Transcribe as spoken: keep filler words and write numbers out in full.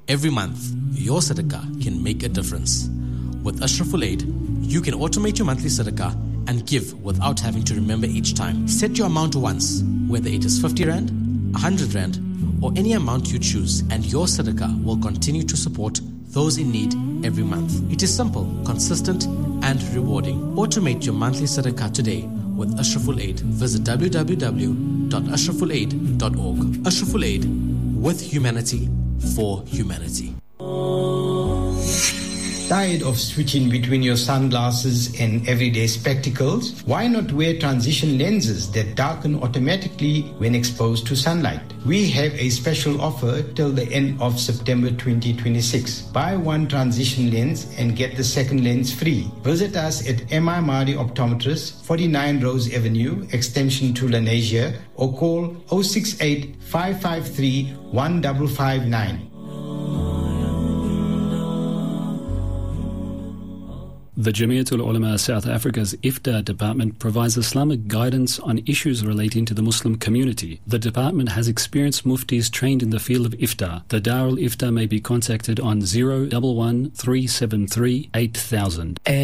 Every month, your sadaqah can make a difference. With Ashraful Aid, you can automate your monthly sadaqah and give without having to remember each time. Set your amount once, whether it is fifty rand, one hundred rand, or any amount you choose, and your sadaqah will continue to support those in need every month. It is simple, consistent, and rewarding. Automate your monthly sadaqah today with Ashraful Aid. Visit w w w dot ashraful aid dot org. Ashraful Aid, with humanity, for humanity. Tired of switching between your sunglasses and everyday spectacles? Why not wear transition lenses that darken automatically when exposed to sunlight? We have a special offer till the end of September twenty twenty-six. Buy one transition lens and get the second lens free. Visit us at M I Mahdi Optometrists, forty-nine Rose Avenue, extension to Lenasia, or call zero six eight, five five three, one five five nine. The Jamiatul Ulama South Africa's Iftar department provides Islamic guidance on issues relating to the Muslim community. The department has experienced muftis trained in the field of Iftar. The Darul Iftar may be contacted on zero one one, three seven three, eight thousand.